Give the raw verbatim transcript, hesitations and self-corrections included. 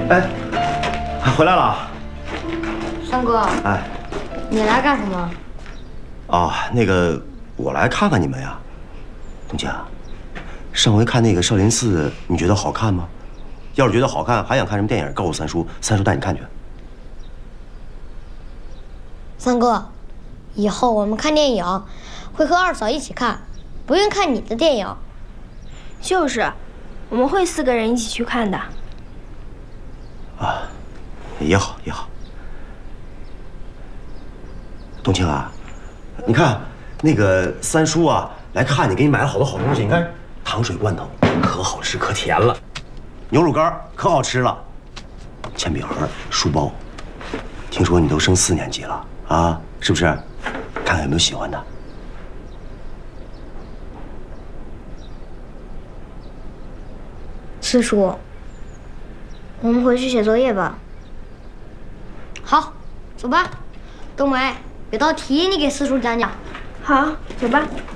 哎，回来了。 三哥。 哎， 你来干什么？ 哦，那个，我来看看你们呀。东青，上回看那个少林寺，你觉得好看吗？要是觉得好看，还想看什么电影，告诉三叔，三叔带你看去。 三哥，以后我们看电影会和二嫂一起看，不用看你的电影。 就是，我们会四个人一起去看的。 啊，也好也好。冬青啊，你看那个三叔啊来看你，给你买了好多好东西。你看糖水罐头可好吃可甜了，牛肉干可好吃了，铅笔盒、书包。听说你都升四年级了啊，是不是？看看有没有喜欢的。 四叔，我们回去写作业吧。好，走吧。冬梅，有道题你给四叔讲讲。 好，走吧。